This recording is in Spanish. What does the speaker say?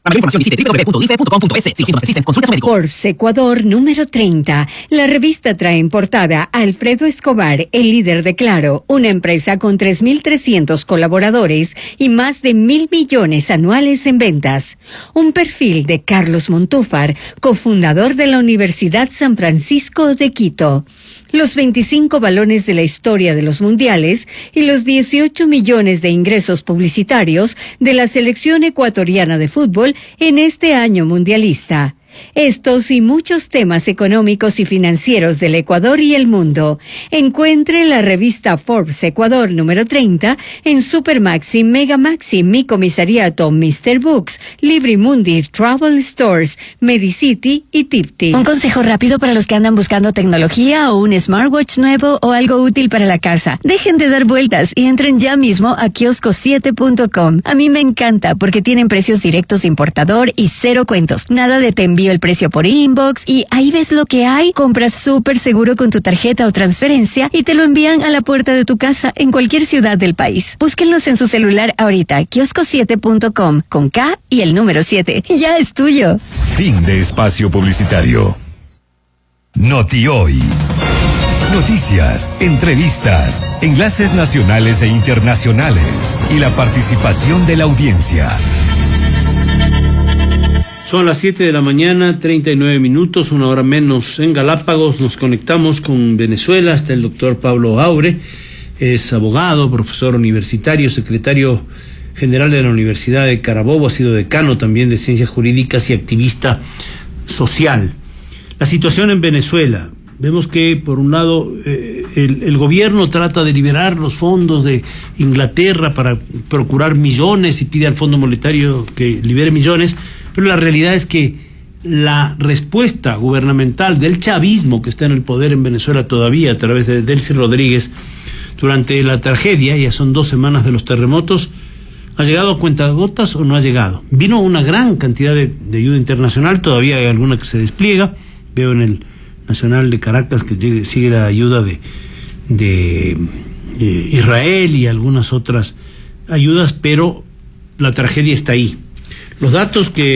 Para información visite www.ife.com.es. Si los síntomas persisten, consulte a su médico. Forbes Ecuador número 30. La revista trae en portada a Alfredo Escobar, el líder de Claro, una empresa con 3.300 colaboradores y más de 1.000 millones anuales en ventas. Un perfil de Carlos Montúfar, cofundador de la Universidad San Francisco de Quito. Los 25 balones de la historia de los mundiales y los 18 millones de ingresos publicitarios de la selección ecuatoriana de fútbol en este año mundialista. Estos y muchos temas económicos y financieros del Ecuador y el mundo. Encuentre la revista Forbes Ecuador número 30 en Supermaxi, Megamaxi, Mi Comisariato, Mr. Books, Librimundi, Travel Stores, Medicity y Tipti. Un consejo rápido para los que andan buscando tecnología o un smartwatch nuevo o algo útil para la casa. Dejen de dar vueltas y entren ya mismo a kiosco7.com. A mí me encanta porque tienen precios directos de importador y cero cuentos. Nada de te envío el precio por inbox y ahí ves lo que hay. Compras súper seguro con tu tarjeta o transferencia y te lo envían a la puerta de tu casa en cualquier ciudad del país. Búsquenlos en su celular ahorita, kiosco7.com con K y el número 7. Ya es tuyo. Fin de espacio publicitario. Noti Hoy. Noticias, entrevistas, enlaces nacionales e internacionales y la participación de la audiencia. Son las 7 de la mañana, 39 minutos, una hora menos en Galápagos. Nos conectamos con Venezuela. Está el doctor Pablo Aure, es abogado, profesor universitario, secretario general de la Universidad de Carabobo, ha sido decano también de Ciencias Jurídicas y activista social. La situación en Venezuela. Vemos que, por un lado, el gobierno trata de liberar los fondos de Inglaterra para procurar millones y pide al Fondo Monetario que libere millones, pero la realidad es que la respuesta gubernamental del chavismo que está en el poder en Venezuela todavía a través de Delcy Rodríguez durante la tragedia, ya son 2 semanas de los terremotos, ¿ha llegado a cuentagotas o no ha llegado? Vino una gran cantidad de ayuda internacional, todavía hay alguna que se despliega, veo en el Nacional de Caracas que sigue la ayuda de Israel y algunas otras ayudas, pero la tragedia está ahí. Los datos que